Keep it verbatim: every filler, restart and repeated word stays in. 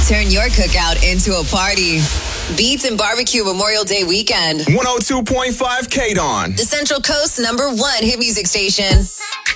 Turn your cookout into a party. Beats and Barbecue Memorial Day weekend. one oh two point five K D O N. The Central Coast number one hit music station.